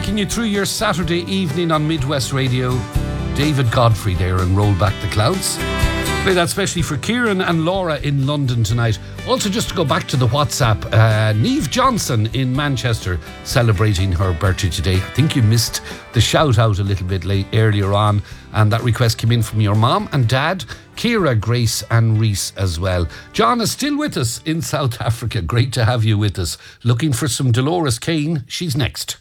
taking you through your Saturday evening on Midwest Radio. David Godfrey there and Roll Back the Clouds. Play that especially for Kieran and Laura in London tonight. Also, just to go back to the WhatsApp, Neve Johnson in Manchester celebrating her birthday today. I think you missed the shout out a little bit earlier on, and that request came in from your mom and dad, Kira, Grace and Reese as well. John is still with us in South Africa. Great to have you with us. Looking for some Dolores Kane. She's next.